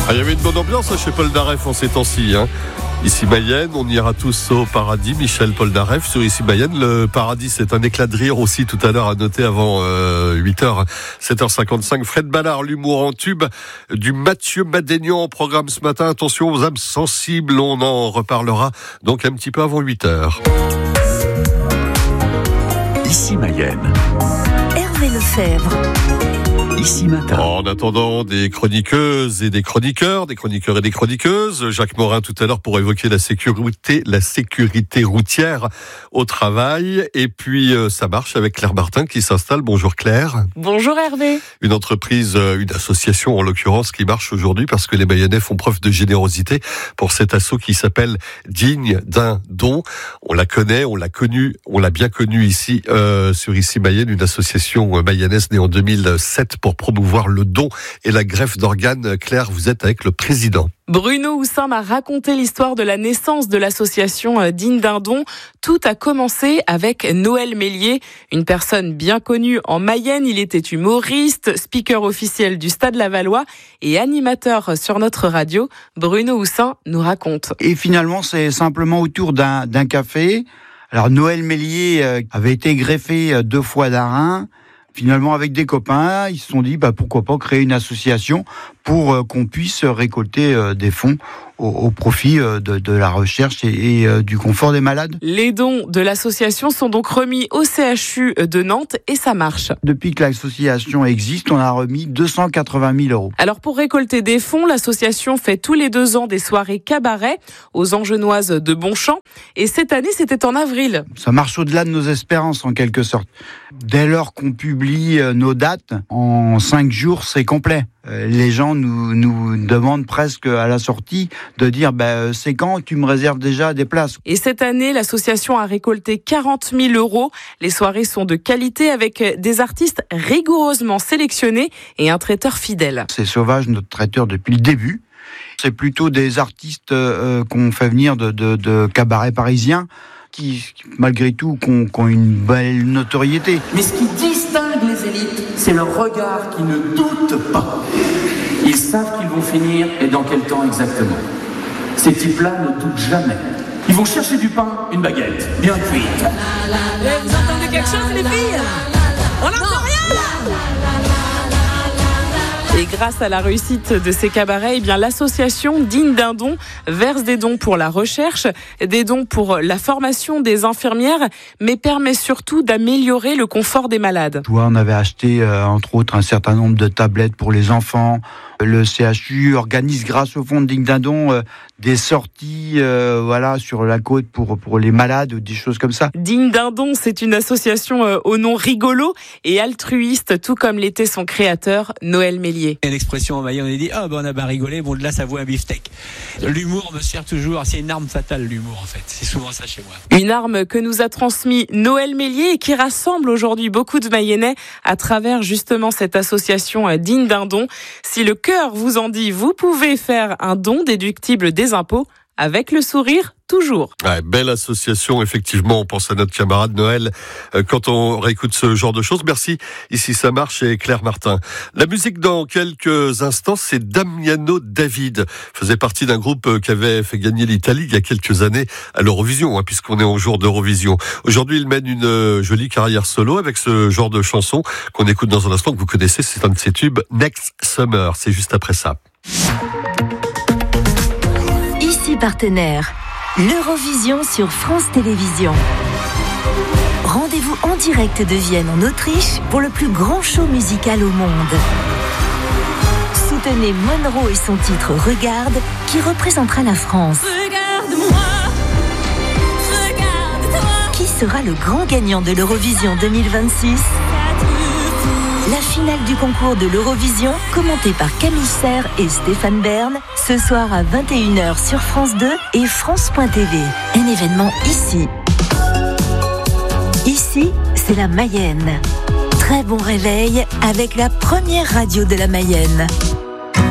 Il y avait une bonne ambiance chez Polnareff en ces temps-ci. Ici Mayenne, on ira tous au paradis. Michel Polnareff sur Ici Mayenne. Le paradis, c'est un éclat de rire aussi tout à l'heure à noter avant 8h, 7h55. Fred Ballard, l'humour en tube du Mathieu Madénian au programme ce matin. Attention aux âmes sensibles, on en reparlera donc un petit peu avant 8h. Ici Mayenne. Hervé Lefebvre. Ici matin. En attendant des chroniqueuses et des chroniqueurs et des chroniqueuses, Jacques Morin tout à l'heure pour évoquer la sécurité routière au travail. Et puis ça marche avec Claire Martin qui s'installe. Bonjour Claire. Bonjour Hervé. Une entreprise, une association en l'occurrence qui marche aujourd'hui parce que les Mayennais font preuve de générosité pour cet assaut qui s'appelle Digne d'un don. On la connaît, on l'a bien connue ici sur Ici Mayenne, une association mayonnaise née en 2007 pour promouvoir le don et la greffe d'organes. Claire, vous êtes avec le président. Bruno Houssin m'a raconté l'histoire de la naissance de l'association Digne d'un don. Tout a commencé avec Noël Mélier, une personne bien connue en Mayenne. Il était humoriste, speaker officiel du Stade Lavallois et animateur sur notre radio. Bruno Houssin nous raconte. Et finalement, c'est simplement autour d'un café. Alors Noël Mélier avait été greffé 2 fois d'un rein. Finalement, avec des copains, ils se sont dit pourquoi pas créer une association pour qu'on puisse récolter des fonds au profit de la recherche et du confort des malades. Les dons de l'association sont donc remis au CHU de Nantes et ça marche. Depuis que l'association existe, on a remis 280 000 €. Alors pour récolter des fonds, l'association fait tous les 2 ans des soirées cabaret aux Angenoises de Bonchamp. Et cette année, c'était en avril. Ça marche au-delà de nos espérances en quelque sorte. Dès lors qu'on publie nos dates, en 5 jours, c'est complet. Les gens nous demandent presque à la sortie de dire c'est quand tu me réserves déjà des places. Et cette année, l'association a récolté 40 000 €. Les soirées sont de qualité avec des artistes rigoureusement sélectionnés et un traiteur fidèle. C'est Sauvage, notre traiteur depuis le début. C'est plutôt des artistes qu'on fait venir de cabarets parisiens qui malgré tout, ont une belle notoriété. Mais ce qui distingue les élites, c'est leur regard qui ne doute pas. Ils savent qu'ils vont finir et dans quel temps exactement. Ces types-là ne doutent jamais. Ils vont chercher du pain, une baguette, bien cuite. Vous entendez quelque chose, les filles ? On n'entend rien ! Et grâce à la réussite de ces cabarets, l'association Digne d'un don verse des dons pour la recherche, des dons pour la formation des infirmières, mais permet surtout d'améliorer le confort des malades. On avait acheté, entre autres, un certain nombre de tablettes pour les enfants. Le CHU organise, grâce au fonds de Digne d'un don, des sorties sur la côte pour les malades, des choses comme ça. Digne d'un don, c'est une association au nom rigolo et altruiste, tout comme l'était son créateur, Noël Mélier. Il y a une expression en Mayenne, on dit on a bien rigolé, de là ça vaut un beefsteak. L'humour me sert toujours, c'est une arme fatale l'humour en fait, c'est souvent ça chez moi. Une arme que nous a transmis Noël Mélier et qui rassemble aujourd'hui beaucoup de Mayennais à travers justement cette association Digne d'un don. Si le cœur vous en dit, vous pouvez faire un don déductible des impôts avec le sourire. Toujours. Belle association, effectivement, on pense à notre camarade Noël quand on réécoute ce genre de choses. Merci, ici ça marche et Claire Martin. La musique dans quelques instants, c'est Damiano David. Faisait partie d'un groupe qui avait fait gagner l'Italie il y a quelques années à l'Eurovision, puisqu'on est au jour d'Eurovision. Aujourd'hui, il mène une jolie carrière solo avec ce genre de chanson qu'on écoute dans un instant, que vous connaissez, c'est un de ses tubes, Next Summer. C'est juste après ça. Ici partenaire. L'Eurovision sur France Télévisions. Rendez-vous en direct de Vienne en Autriche pour le plus grand show musical au monde. Soutenez Monroe et son titre Regarde qui représentera la France. Regarde-moi, regarde-toi. Qui sera le grand gagnant de l'Eurovision 2026 ? La finale du concours de l'Eurovision, commentée par Camille Serre et Stéphane Bern, ce soir à 21h sur France 2 et France.tv. Un événement ici. Ici, c'est la Mayenne. Très bon réveil avec la première radio de la Mayenne.